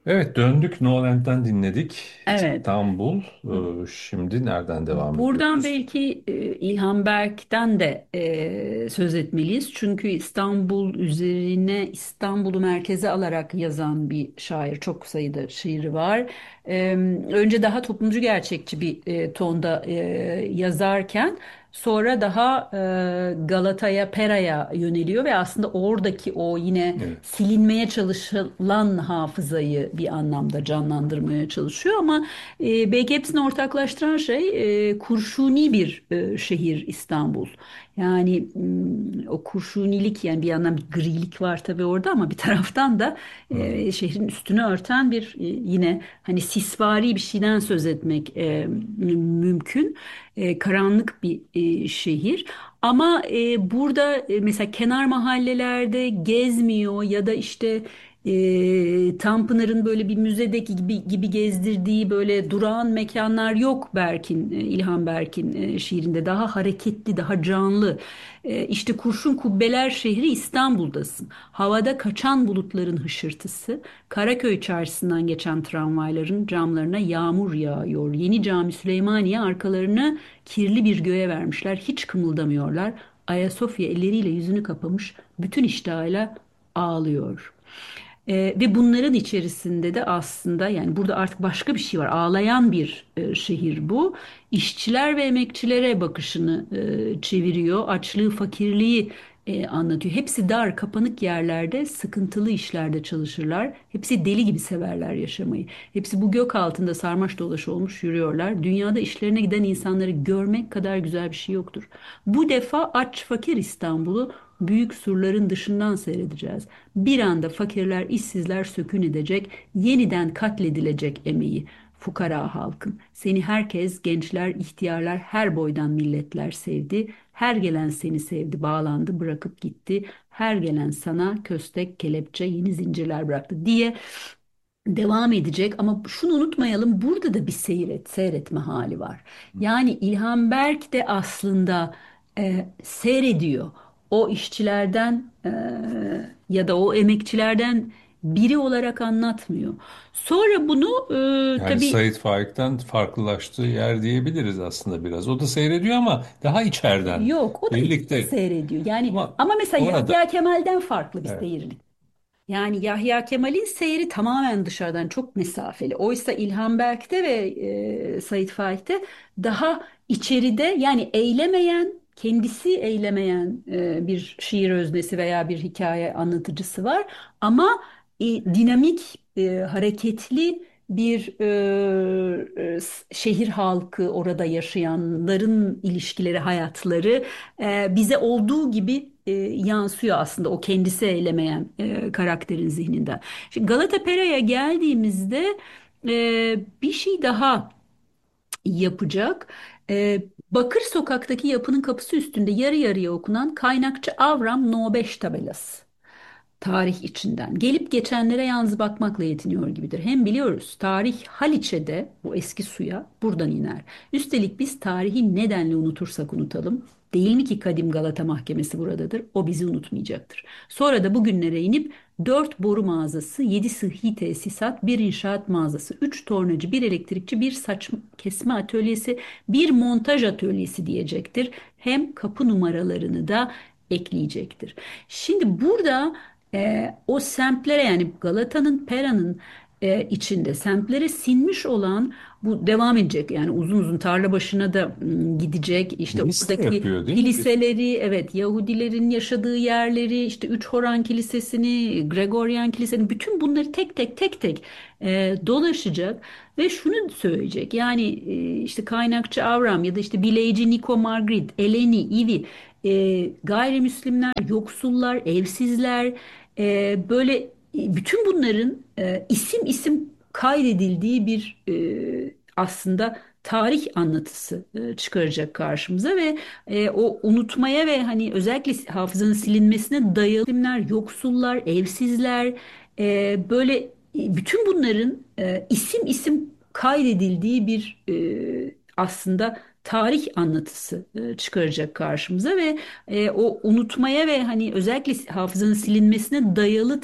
Evet, döndük. Noland'den dinledik. Evet. İstanbul. Şimdi nereden devam Buradan ediyoruz? belki İlhan Berk'ten de söz etmeliyiz. Çünkü İstanbul üzerine İstanbul'u merkeze alarak yazan bir şair. Çok sayıda şiiri var. E, Önce daha toplumcu gerçekçi bir tonda yazarken sonra daha Galata'ya, Pera'ya yöneliyor ve aslında oradaki o yine Evet. silinmeye çalışılan hafızayı bir anlamda canlandırmaya çalışıyor ama belki hepsini ortaklaştıran şey kurşuni bir şehir İstanbul. Yani o kurşunilik, yani bir yandan bir grilik var tabii orada ama bir taraftan da Hı hı. şehrin üstünü örten bir yine hani sisvari bir şeyden söz etmek mümkün. Karanlık bir şehir. Ama burada mesela kenar mahallelerde gezmiyor ya da işte Tanpınar'ın böyle bir müzedeki gibi gezdirdiği böyle durağan mekanlar yok Berk'in, İlhan Berk'in şiirinde. Daha hareketli, daha canlı. İşte kurşun kubbeler şehri İstanbul'dasın. Havada kaçan bulutların hışırtısı, Karaköy çarşısından geçen tramvayların camlarına yağmur yağıyor. Yeni Cami Süleymaniye arkalarını kirli bir göğe vermişler. Hiç kımıldamıyorlar. Ayasofya elleriyle yüzünü kapamış, bütün iştahıyla ağlıyor. Ve bunların içerisinde de aslında yani burada artık başka bir şey var. Ağlayan bir şehir bu. İşçiler ve emekçilere bakışını çeviriyor. Açlığı, fakirliği anlatıyor. Hepsi dar, kapanık yerlerde, sıkıntılı işlerde çalışırlar. Hepsi deli gibi severler yaşamayı. Hepsi bu gök altında sarmaş dolaş olmuş yürüyorlar. Dünyada işlerine giden insanları görmek kadar güzel bir şey yoktur. Bu defa aç fakir İstanbul'u büyük surların dışından seyredeceğiz. Bir anda fakirler, işsizler sökün edecek, yeniden katledilecek emeği. Fukara halkın. Seni herkes, gençler, ihtiyarlar, her boydan milletler sevdi. Her gelen seni sevdi, bağlandı, bırakıp gitti. Her gelen sana köstek, kelepçe, yeni zincirler bıraktı diye devam edecek ama şunu unutmayalım, burada da bir seyretme hali var. Yani İlhan Berk de aslında seyrediyor. O işçilerden ya da o emekçilerden biri olarak anlatmıyor. Sonra bunu Yani tabii Sait Faik'ten farklılaştığı yer diyebiliriz aslında biraz. O da seyrediyor ama daha içeriden. yok, o da Birlikte. seyrediyor. Yani Ama ama mesela orada Yahya Kemal'den farklı bir evet. seyirlik. Yani Yahya Kemal'in seyri tamamen dışarıdan, çok mesafeli. Oysa İlhan Berk'te ve Sait Faik'te daha içeride, yani eylemeyen, kendisi eylemeyen bir şiir öznesi veya bir hikaye anlatıcısı var. Ama dinamik, hareketli bir şehir halkı, orada yaşayanların ilişkileri, hayatları bize olduğu gibi yansıyor aslında o kendisi eylemeyen karakterin zihninden. Şimdi Galata Pera'ya geldiğimizde bir şey daha yapacak. Bakır Sokak'taki yapının kapısı üstünde yarı yarıya okunan Kaynakçı Avram No 5 tabelası. Tarih içinden. Gelip geçenlere yalnız bakmakla yetiniyor gibidir. Hem biliyoruz tarih Haliç'e de, bu eski suya buradan iner. Üstelik biz tarihi nedenle unutursak unutalım. Değil mi ki kadim Galata Mahkemesi buradadır? O bizi unutmayacaktır. Sonra da bugünlere inip 4 boru mağazası, 7 sıhhi tesisat, bir inşaat mağazası, 3 tornacı, bir elektrikçi, bir saç kesme atölyesi, bir montaj atölyesi diyecektir. Hem kapı numaralarını da ekleyecektir. Şimdi burada o semtlere, yani Galata'nın, Pera'nın içinde semtlere sinmiş olan, bu devam edecek. Yani uzun uzun tarla başına da gidecek. İşte Liste oradaki yapıyor değil mi? kiliseleri, evet, Yahudilerin yaşadığı yerleri, işte Üç Horan Kilisesi'ni, Gregorian Kilisesi'ni, bütün bunları tek tek tek tek dolaşacak ve şunu söyleyecek. Yani işte Kaynakçı Avram ya da işte Bileyci Niko Margrit, Eleni, Ivi, gayrimüslimler, yoksullar, evsizler, böyle bütün bunların isim isim kaydedildiği bir aslında tarih anlatısı çıkaracak karşımıza ve o unutmaya ve hani özellikle hafızanın silinmesine dayalı isimler, yoksullar, evsizler, böyle bütün bunların isim isim kaydedildiği bir aslında tarih anlatısı çıkaracak karşımıza ve o unutmaya ve hani özellikle hafızanın silinmesine dayalı